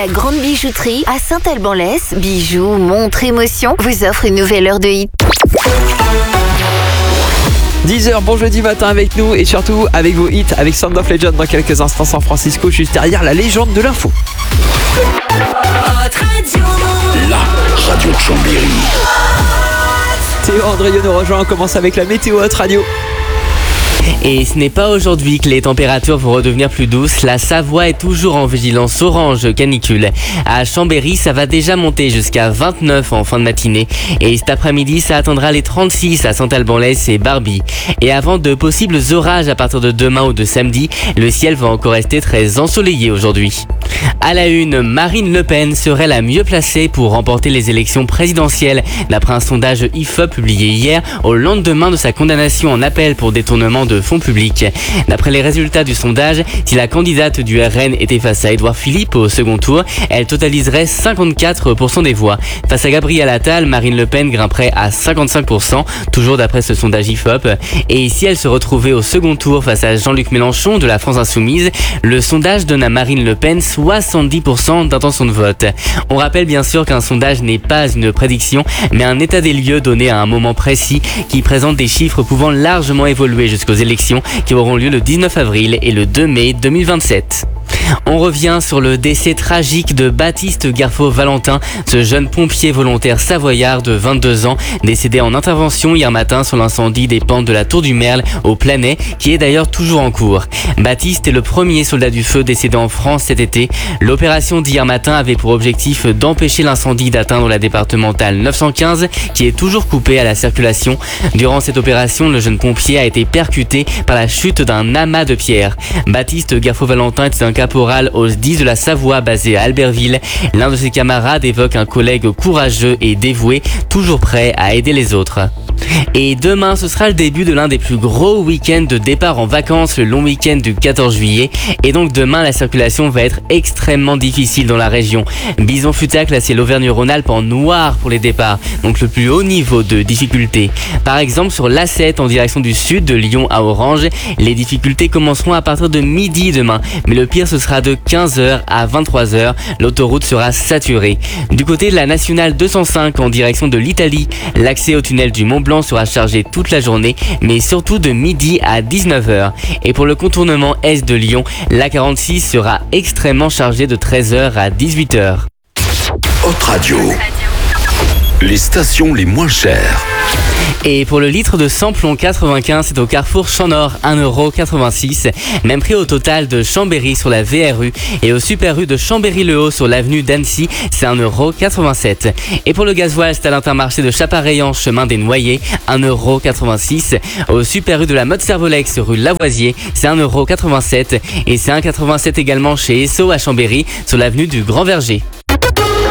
La grande bijouterie à Saint-Alban-l'Ès, bijoux, montres, émotions, vous offre une nouvelle heure de hit. 10h, bon jeudi matin avec nous et surtout avec vos hits, avec Sound of Legend dans quelques instants. San Francisco, juste derrière la légende de l'info. La radio de Chambéry. Théo Andrieux nous rejoint, on commence avec la météo Hot Radio. Et ce n'est pas aujourd'hui que les températures vont redevenir plus douces. La Savoie est toujours en vigilance orange canicule. À Chambéry, ça va déjà monter jusqu'à 29 en fin de matinée. Et cet après-midi, ça atteindra les 36 à Saint-Alban-l'Ès et Barbie. Et avant de possibles orages à partir de demain ou de samedi, le ciel va encore rester très ensoleillé aujourd'hui. À la une, Marine Le Pen serait la mieux placée pour remporter les élections présidentielles, d'après un sondage IFOP publié hier au lendemain de sa condamnation en appel pour détournement de fonds publics. D'après les résultats du sondage, si la candidate du RN était face à Édouard Philippe au second tour, elle totaliserait 54% des voix. Face à Gabriel Attal, Marine Le Pen grimperait à 55%, toujours d'après ce sondage IFOP. Et si elle se retrouvait au second tour face à Jean-Luc Mélenchon de la France Insoumise, le sondage donne à Marine Le Pen 70% d'intention de vote. On rappelle bien sûr qu'un sondage n'est pas une prédiction, mais un état des lieux donné à un moment précis qui présente des chiffres pouvant largement évoluer jusqu'aux élections qui auront lieu le 19 avril et le 2 mai 2027. On revient sur le décès tragique de Baptiste Garfaud-Valentin, ce jeune pompier volontaire savoyard de 22 ans, décédé en intervention hier matin sur l'incendie des pentes de la Tour du Merle au Planay, qui est d'ailleurs toujours en cours. Baptiste est le premier soldat du feu décédé en France cet été. L'opération d'hier matin avait pour objectif d'empêcher l'incendie d'atteindre la départementale 915, qui est toujours coupée à la circulation. Durant cette opération, le jeune pompier a été percuté par la chute d'un amas de pierres. Baptiste Garfaud-Valentin était un caporal au 10 de la Savoie basé à Albertville. L'un de ses camarades évoque un collègue courageux et dévoué, toujours prêt à aider les autres. Et demain, ce sera le début de l'un des plus gros week-ends de départ en vacances, le long week-end du 14 juillet. Et donc demain, la circulation va être extrêmement difficile dans la région. Bison-Futa classé l'Auvergne-Rhône-Alpes en noir pour les départs, donc le plus haut niveau de difficulté. Par exemple, sur l'A7 en direction du sud, de Lyon à Orange, les difficultés commenceront à partir de midi demain. Mais le pire, ce sera de 15h à 23h. L'autoroute sera saturée. Du côté de la nationale 205 en direction de l'Italie, l'accès au tunnel du Mont-Blanc sera chargé toute la journée, mais surtout de midi à 19h. Et pour le contournement est de Lyon, l'A46 sera extrêmement chargé de 13h à 18h. Hot Radio. Les stations les moins chères. Et pour le litre de samplon 95, c'est au carrefour Champ-Nord, 1,86€. Même prix au total de Chambéry sur la VRU. Et au Super U de Chambéry-le-Haut sur l'avenue d'Annecy, c'est 1,87€. Et pour le gasoil, c'est à l'Intermarché de Chapareillan, chemin des Noyers, 1,86€. Au Super U de la Motte-Servolex, rue Lavoisier, c'est 1,87€. Et c'est 1,87€ également chez Esso à Chambéry, sur l'avenue du Grand Verger.